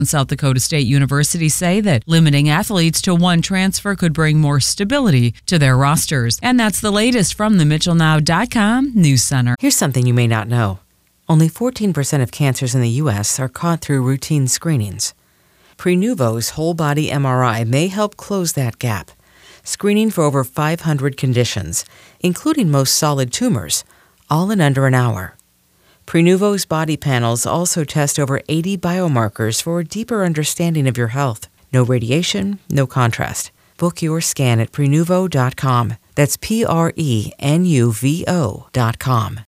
South Dakota State University say that limiting athletes to one transfer could bring more stability to their rosters. And that's the latest from the MitchellNow.com News Center. Here's something you may not know. Only 14% of cancers in the U.S. are caught through routine screenings. Prenuvo's whole-body MRI may help close that gap, screening for over 500 conditions, including most solid tumors, all in under an hour. Prenuvo's body panels also test over 80 biomarkers for a deeper understanding of your health. No radiation, no contrast. Book your scan at Prenuvo.com. That's Prenuvo.com.